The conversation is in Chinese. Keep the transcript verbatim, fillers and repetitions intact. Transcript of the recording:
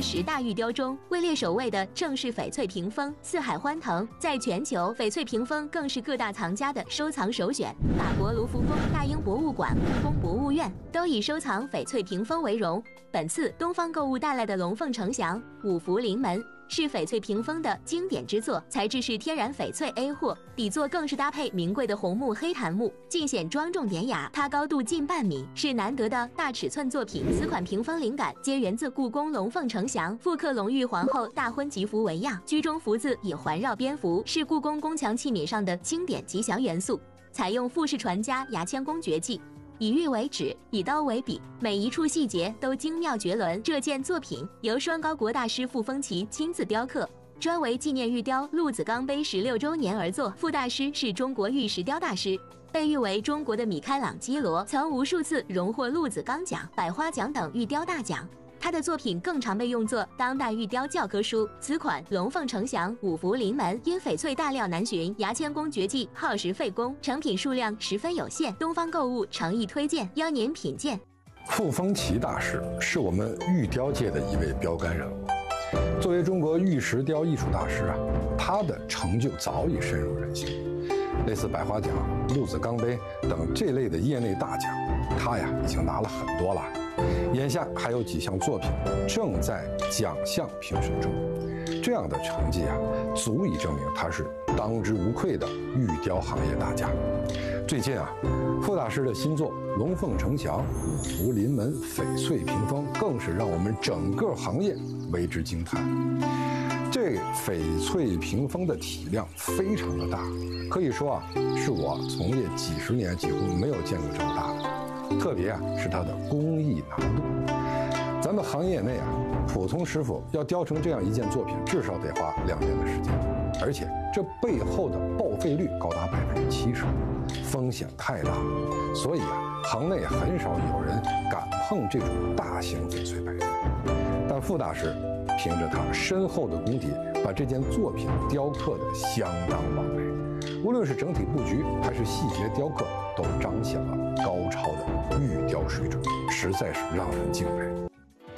十大玉雕中位列首位的正是翡翠屏风，四海欢腾。在全球，翡翠屏风更是各大藏家的收藏首选。法国卢浮宫、大英博物馆、故宫博物院都以收藏翡翠屏风为荣。本次东方购物带来的龙凤呈祥、五福临门。 是翡翠屏风的经典之作，材质是天然翡翠 A 货，底座更是搭配名贵的红木黑檀木，尽显庄重典雅。它高度近半米，是难得的大尺寸作品。此款屏风灵感皆源自故宫龙凤呈祥，复刻隆裕皇后大婚吉服为样，居中福字也环绕蝙蝠，是故宫宫墙器皿上的经典吉祥元素。采用傅氏传家牙签工绝技。 以玉为纸，以刀为笔，每一处细节都精妙绝伦。这件作品由双高国大师傅风奇亲自雕刻，专为纪念玉雕陆子钢杯十六周年而作。傅大师是中国玉石雕大师，被誉为中国的米开朗基罗，曾无数次荣获陆子钢奖、百花奖等玉雕大奖。 他的作品更常被用作当代玉雕教科书。此款龙凤呈祥、五福临门，因翡翠大料难寻，牙签工绝技耗时费工，成品数量十分有限。东方购物诚意推荐，邀您品鉴。 傅风奇大师是我们玉雕界的一位标杆人物。作为中国玉石雕艺术大师啊，他的成就早已深入人心。类似百花奖、陆子钢杯等这类的业内大奖，他呀已经拿了很多了。 眼下还有几项作品正在奖项评审中，这样的成绩啊，足以证明他是当之无愧的玉雕行业大家。最近啊，傅大师的新作《龙凤呈祥、五福临门》翡翠屏风，更是让我们整个行业为之惊叹。这翡翠屏风的体量非常的大，可以说啊，是我从业几十年几乎没有见过这么大的。 特别啊，是它的工艺难度。咱们行业内啊，普通师傅要雕成这样一件作品，至少得花两年的时间，而且这背后的报废率高达百分之七十，风险太大，所以啊，行内很少有人敢碰这种大型翡翠白玉。但傅大师凭着他深厚的功底，把这件作品雕刻得相当完美。 无论是整体布局还是细节雕刻，都彰显了高超的玉雕水准，实在是让人敬佩。